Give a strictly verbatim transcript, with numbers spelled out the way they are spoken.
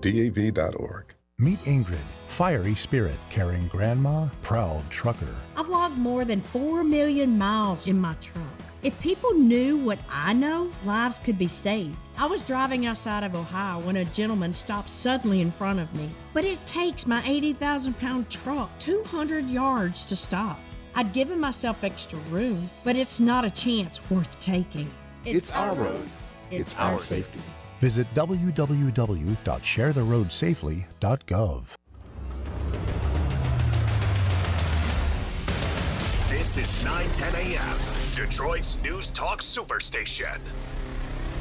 D A V dot org. Meet Ingrid, fiery spirit, caring grandma, proud trucker. I've logged more than four million miles in my truck. If people knew what I know, lives could be saved. I was driving outside of Ohio when a gentleman stopped suddenly in front of me. But it takes my eighty thousand pound truck two hundred yards to stop. I'd given myself extra room, but it's not a chance worth taking. It's, it's our roads. It's, it's our safety. Visit w w w dot share the road safely dot gov. This is nine ten a.m., Detroit's News Talk Superstation.